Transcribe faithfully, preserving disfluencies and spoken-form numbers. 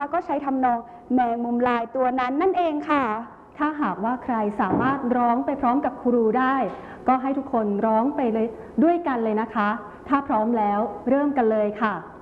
ก็ใช้ทำนองแมงมุมลายตัวนั้นนั่นเองค่ะถ้าหากว่าใครสามารถร้องไปพร้อมกับครูได้ก็ให้ทุกคนร้องไปเลยด้วยกันเลยนะคะถ้าพร้อมแล้วเริ่มกันเลยค่ะ